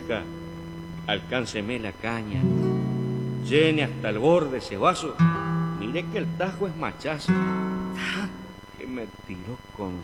acá, alcánceme la caña, llene hasta el borde ese vaso, mire que el tajo es machazo, que me tiró con